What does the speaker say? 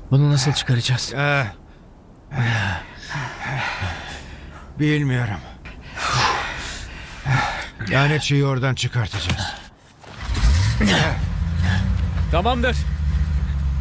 Bunu nasıl çıkaracağız? Bilmiyorum. Lanetçiyi oradan çıkartacağız. Tamamdır.